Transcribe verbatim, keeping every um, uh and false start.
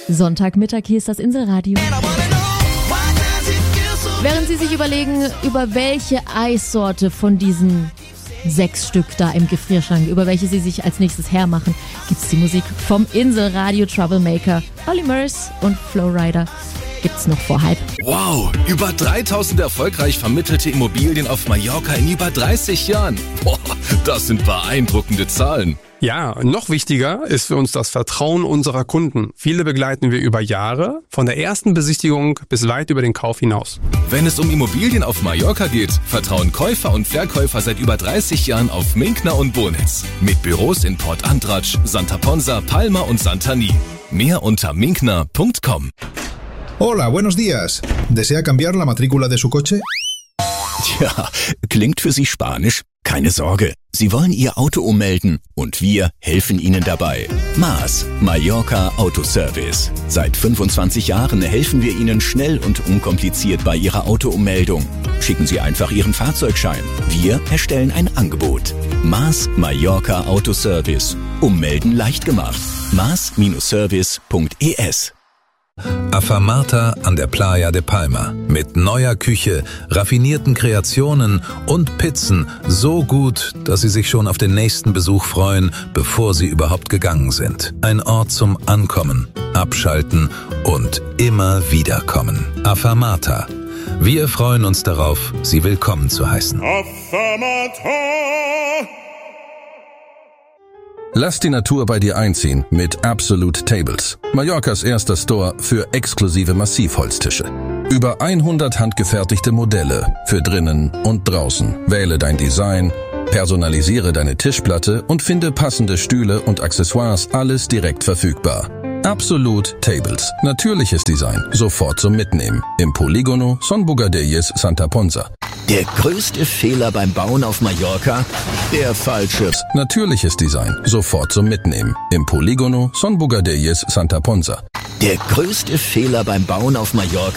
Sonntagmittag, hier ist das Inselradio. Während Sie sich überlegen, über welche Eissorte von diesen sechs Stück da im Gefrierschrank, über welche Sie sich als nächstes hermachen, gibt's die Musik vom Inselradio Troublemaker, Olly Murs und Flowrider. Gibt's noch vor halb. Wow, über dreitausend erfolgreich vermittelte Immobilien auf Mallorca in über dreißig Jahren. Boah, das sind beeindruckende Zahlen. Ja, noch wichtiger ist für uns das Vertrauen unserer Kunden. Viele begleiten wir über Jahre, von der ersten Besichtigung bis weit über den Kauf hinaus. Wenn es um Immobilien auf Mallorca geht, vertrauen Käufer und Verkäufer seit über dreißig Jahren auf Minkner und Bonitz. Mit Büros in Port Antratsch, Santa Ponsa, Palma und Santani. Mehr unter minkner punkt com. Hola, buenos días. ¿Desea cambiar la matrícula de su coche? Tja, klingt für Sie Spanisch? Keine Sorge, Sie wollen Ihr Auto ummelden und wir helfen Ihnen dabei. M A S, Mallorca Autoservice. Seit fünfundzwanzig Jahren helfen wir Ihnen schnell und unkompliziert bei Ihrer Autoummeldung. Schicken Sie einfach Ihren Fahrzeugschein. Wir erstellen ein Angebot. M A S, Mallorca Autoservice. Ummelden leicht gemacht. mas Service punkt e s. Afamata an der Playa de Palma. Mit neuer Küche, raffinierten Kreationen und Pizzen so gut, dass Sie sich schon auf den nächsten Besuch freuen, bevor Sie überhaupt gegangen sind. Ein Ort zum Ankommen, Abschalten und immer wieder kommen. Afamata. Wir freuen uns darauf, Sie willkommen zu heißen. Afamata. Lass die Natur bei dir einziehen mit Absolute Tables. Mallorcas erster Store für exklusive Massivholztische. Über hundert handgefertigte Modelle für drinnen und draußen. Wähle dein Design, personalisiere deine Tischplatte und finde passende Stühle und Accessoires, alles direkt verfügbar. Absolute Tables. Natürliches Design. Sofort zum Mitnehmen. Im Polígono Son Bugadelles, Santa Ponsa. Der größte Fehler beim Bauen auf Mallorca? Der falsche. Natürliches Design. Sofort zum Mitnehmen. Im Polígono Son Bugadelles, Santa Ponsa. Der größte Fehler beim Bauen auf Mallorca?